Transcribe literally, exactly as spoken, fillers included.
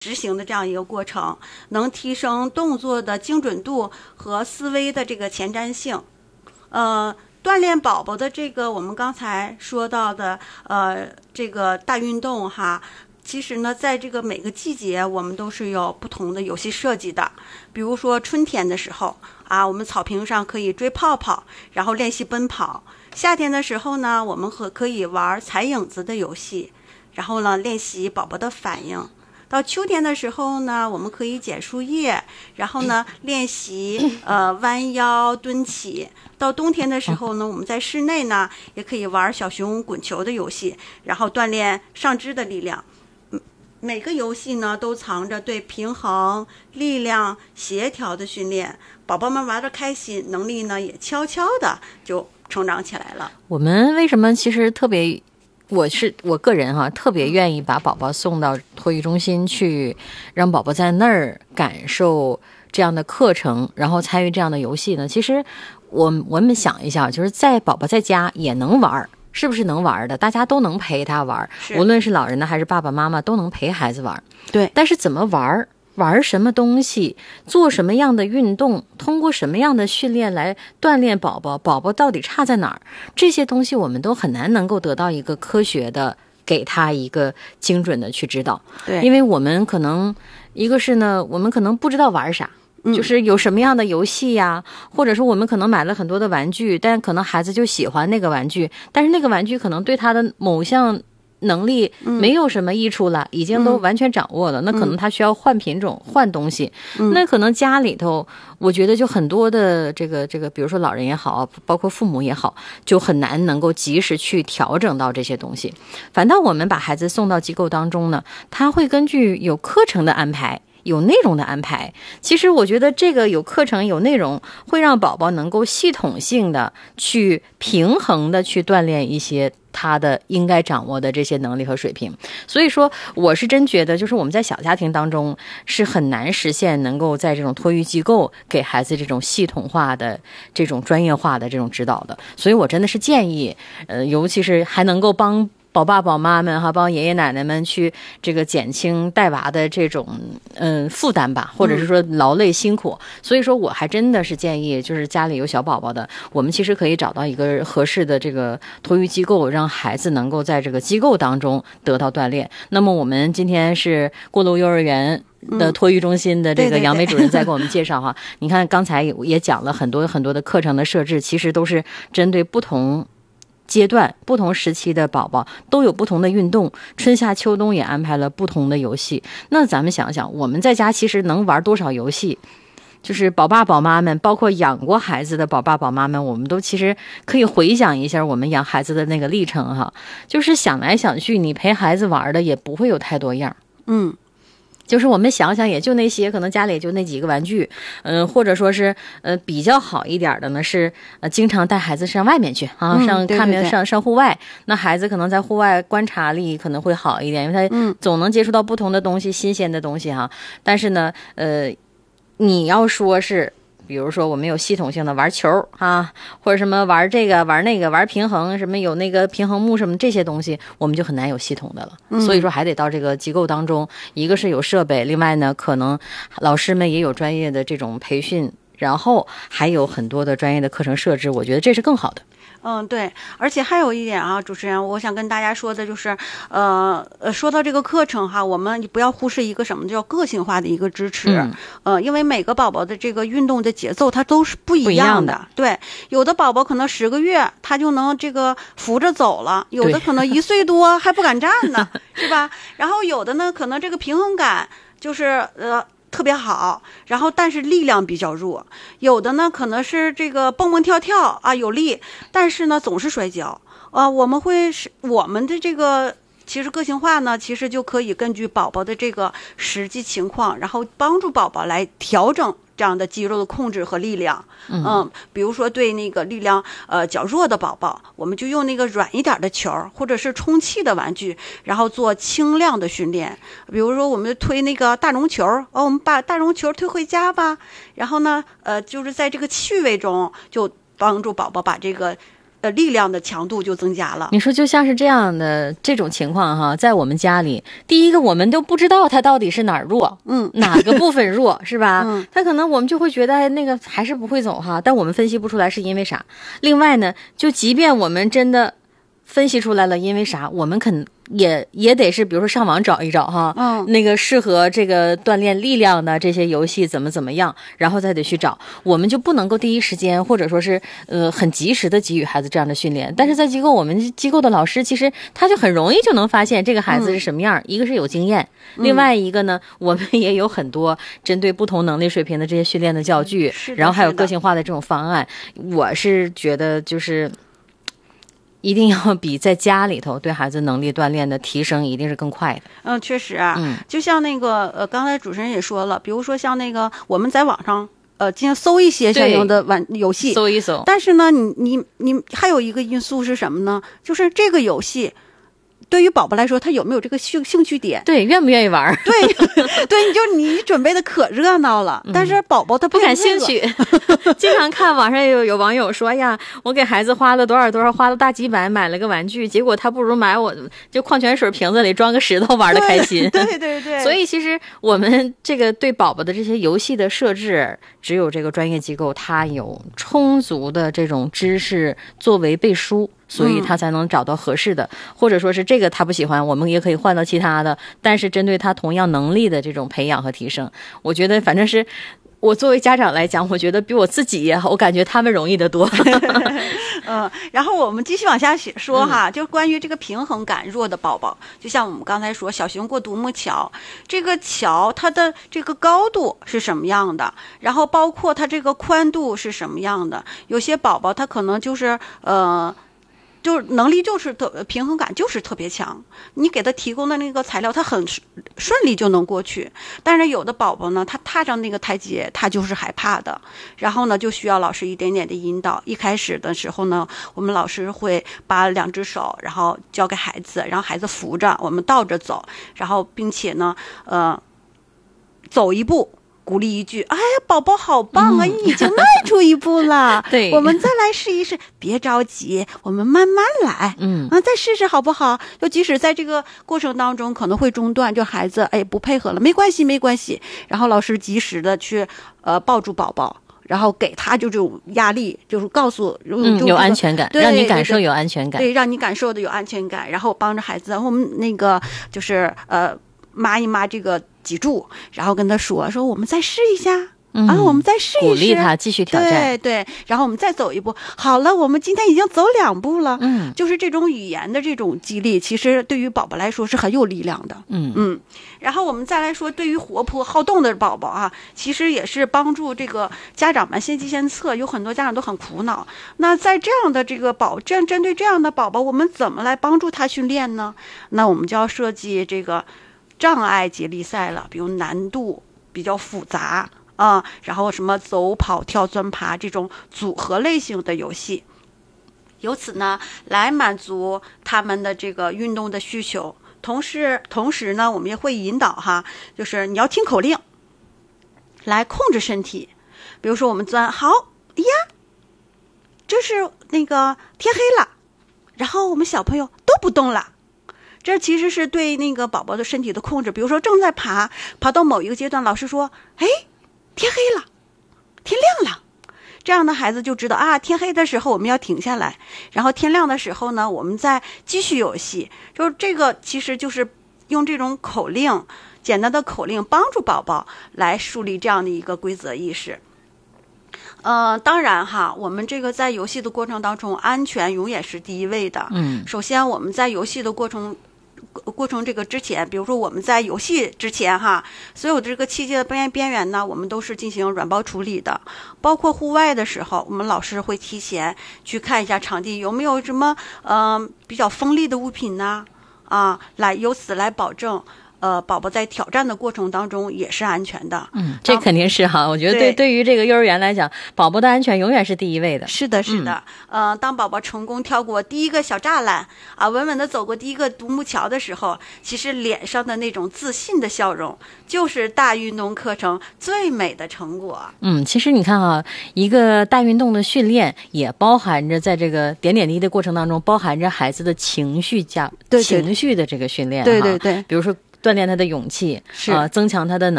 执行的这样一个过程，能提升动作的精准度和思维的这个前瞻性。呃，锻炼宝宝的这个我们刚才说到的呃这个大运动哈。其实呢，在这个每个季节，我们都是有不同的游戏设计的。比如说春天的时候啊，我们草坪上可以追泡泡，然后练习奔跑。夏天的时候呢，我们和可以玩踩影子的游戏，然后呢练习宝宝的反应。到秋天的时候呢，我们可以捡树叶，然后呢练习呃弯腰蹲起。到冬天的时候呢，我们在室内呢也可以玩小熊滚球的游戏，然后锻炼上肢的力量。每个游戏呢都藏着对平衡、力量、协调的训练，宝宝们玩得开心，能力呢也悄悄的就成长起来了。 我们为什么其实特别，我是我个人哈、啊，特别愿意把宝宝送到托育中心去，让宝宝在那儿感受这样的课程，然后参与这样的游戏呢？其实我我们想一下，就是在宝宝在家也能玩。是不是能玩的？大家都能陪他玩，无论是老人呢还是爸爸妈妈都能陪孩子玩。 对， 但是怎么玩，玩什么东西，做什么样的运动，通过什么样的训练来锻炼宝宝，宝宝到底差在哪儿？这些东西我们都很难能够得到一个科学的，给他一个精准的去指导。 对， 因为我们可能一个是呢，我们可能不知道玩啥。就是有什么样的游戏呀，或者说我们可能买了很多的玩具，但可能孩子就喜欢那个玩具，但是那个玩具可能对他的某项能力没有什么益处了，嗯、已经都完全掌握了、嗯、那可能他需要换品种、嗯、换东西、嗯、那可能家里头我觉得就很多的这个这个比如说老人也好，包括父母也好，就很难能够及时去调整到这些东西。反倒我们把孩子送到机构当中呢，他会根据有课程的安排，有内容的安排，其实我觉得这个有课程有内容会让宝宝能够系统性的去平衡的去锻炼一些他的应该掌握的这些能力和水平。所以说我是真觉得就是我们在小家庭当中是很难实现能够在这种托育机构给孩子这种系统化的这种专业化的这种指导的。所以我真的是建议呃，尤其是还能够帮宝爸宝妈们哈，帮爷爷奶奶们去这个减轻带娃的这种嗯负担吧，或者是说劳累辛苦、嗯。所以说我还真的是建议，就是家里有小宝宝的，我们其实可以找到一个合适的这个托育机构，让孩子能够在这个机构当中得到锻炼。那么我们今天是过路幼儿园的托育中心的这个杨梅主任在给我们介绍哈，嗯、对对对你看刚才也讲了很多很多的课程的设置，其实都是针对不同阶段不同时期的宝宝都有不同的运动，春夏秋冬也安排了不同的游戏。那咱们想想，我们在家其实能玩多少游戏，就是宝爸宝妈们，包括养过孩子的宝爸宝妈们，我们都其实可以回想一下我们养孩子的那个历程哈，就是想来想去，你陪孩子玩的也不会有太多样。嗯，就是我们想想，也就那些，可能家里就那几个玩具，嗯、呃，或者说是呃比较好一点的呢，是呃经常带孩子上外面去啊， 嗯、 上看面上上上户外，那孩子可能在户外观察力可能会好一点，因为他总能接触到不同的东西、嗯、新鲜的东西哈。但是呢，呃，你要说是。比如说我们有系统性的玩球啊，或者什么玩这个玩那个玩平衡，什么有那个平衡木什么这些东西，我们就很难有系统的了、嗯、所以说还得到这个机构当中，一个是有设备，另外呢可能老师们也有专业的这种培训，然后还有很多的专业的课程设置，我觉得这是更好的。 嗯，对，而且还有一点啊，主持人，我想跟大家说的就是，呃呃，说到这个课程哈，我们不要忽视一个什么叫个性化的一个支持，嗯、呃，因为每个宝宝的这个运动的节奏它都是不一样的， 不一样的对，有的宝宝可能十个月他就能这个扶着走了，有的可能一岁多还不敢站呢，是吧？然后有的呢，可能这个平衡感就是呃。特别好，然后但是力量比较弱，有的呢可能是这个蹦蹦跳跳啊有力，但是呢总是摔跤啊、呃。我们会是我们的这个其实个性化呢，其实就可以根据宝宝的这个实际情况，然后帮助宝宝来调整这样的肌肉的控制和力量。嗯，嗯比如说对那个力量呃较弱的宝宝，我们就用那个软一点的球或者是充气的玩具，然后做轻量的训练。比如说我们推那个大绒球，哦，我们把大绒球推回家吧。然后呢，呃，就是在这个趣味中就帮助宝宝把这个呃力量的强度就增加了。 你说就像是这样的这种情况哈，在我们家里，第一个我们都不知道他到底是哪儿弱， 嗯， 哪个部分弱是吧？ 嗯， 他可能我们就会觉得那个还是不会走哈，但我们分析不出来是因为啥。另外呢，就即便我们真的分析出来了因为啥，我们肯也也得是比如说上网找一找哈， 嗯， 那个适合这个锻炼力量的这些游戏怎么怎么样，然后再得去找。我们就不能够第一时间或者说是呃很及时的给予孩子这样的训练。但是在机构，我们机构的老师其实他就很容易就能发现这个孩子是什么样，嗯、一个是有经验，另外一个呢，我们也有很多针对不同能力水平的这些训练的教具， 嗯、 然后还有个性化的这种方案。我是觉得就是。一定要比在家里头对孩子能力锻炼的提升一定是更快的。 嗯，确实啊， 嗯， 就像那个呃，刚才主持人也说了，比如说像那个我们在网上呃进行搜一些相应的玩游戏， 搜一搜。 但是呢，你你你还有一个因素是什么呢？就是这个游戏。对于宝宝来说，他有没有这个兴兴趣点？ 对，愿不愿意玩？ 对，对，你就你准备的可热闹了，嗯、但是宝宝他不感兴趣。经常看网上有有网友说：“哎呀，我给孩子花了多少多少，花了大几百买了个玩具，结果他不如买我就矿泉水瓶子里装个石头玩的开心。” 对对 对, 对。 所以其实我们这个对宝宝的这些游戏的设置，只有这个专业机构它有充足的这种知识作为背书。所以他才能找到合适的、嗯、或者说是这个他不喜欢，我们也可以换到其他的，但是针对他同样能力的这种培养和提升，我觉得反正是我作为家长来讲，我觉得比我自己我感觉他们容易得多。 嗯，然后我们继续往下说哈、嗯、就关于这个平衡感弱的宝宝，就像我们刚才说小熊过独木桥，这个桥它的这个高度是什么样的，然后包括它这个宽度是什么样的，有些宝宝他可能就是呃就是能力就是特平衡感就是特别强，你给他提供的那个材料他很顺利就能过去，但是有的宝宝呢他踏上那个台阶他就是害怕的，然后呢就需要老师一点点的引导。一开始的时候呢，我们老师会把两只手然后交给孩子，让孩子扶着我们倒着走，然后并且呢呃走一步鼓励一句，哎呀，宝宝好棒啊、嗯、你已经迈出一步了对， 我们再来试一试，别着急，我们慢慢来， 嗯啊，再试试好不好？就即使在这个过程当中可能会中断，就孩子哎不配合了，没关系没关系，然后老师及时的去呃抱住宝宝，然后给他就这种压力，就是告诉、 嗯就、 有安全感，让你感受有安全感， 对，让你感受的有安全感，然后帮着孩子，我们那个就是呃抹一抹这个脊柱，然后跟他说说我们再试一下。 嗯、 啊，我们再试一试， 鼓励他继续挑战， 对对，然后我们再走一步。好了，我们今天已经走两步了。 嗯， 就是这种语言的这种激励，其实对于宝宝来说是很有力量的。 嗯嗯，然后我们再来说，对于活泼好动的宝宝啊，其实也是帮助这个家长们先机先测，有很多家长都很苦恼。那在这样的这个宝，这样针对这样的宝宝，我们怎么来帮助他训练呢？那我们就要设计这个障碍接力赛了，比如难度比较复杂。啊、嗯，然后什么走跑跳钻爬这种组合类型的游戏，由此呢来满足他们的这个运动的需求。同时同时呢我们也会引导哈，就是你要听口令来控制身体。比如说我们钻，好呀，这是那个天黑了，然后我们小朋友都不动了，这其实是对那个宝宝的身体的控制。比如说正在爬爬到某一个阶段，老师说哎天黑了，天亮了，这样的孩子就知道啊，天黑的时候我们要停下来，然后天亮的时候呢，我们再继续游戏。就是这个，其实就是用这种口令，简单的口令，帮助宝宝来树立这样的一个规则意识。呃，当然哈，我们这个在游戏的过程当中，安全永远是第一位的。 嗯， 首先我们在游戏的过程。过程这个之前，比如说我们在游戏之前哈，所有这个器械的边边缘呢，我们都是进行软包处理的。包括户外的时候，我们老师会提前去看一下场地有没有什么嗯、呃、比较锋利的物品呢，啊，来由此来保证呃，宝宝在挑战的过程当中也是安全的。 嗯，这肯定是哈，我觉得对对于这个幼儿园来讲，宝宝的安全永远是第一位的。 是的，是的。嗯、呃，当宝宝成功跳过第一个小栅栏啊，稳稳的走过第一个独木桥的时候，其实脸上的那种自信的笑容，就是大运动课程最美的成果。 嗯，其实你看啊，一个大运动的训练也包含着在这个点点滴滴的过程当中，包含着孩子的情绪加对对情绪的这个训练。 对对对， 比如说锻炼他的勇气， 是、 呃、增强他的能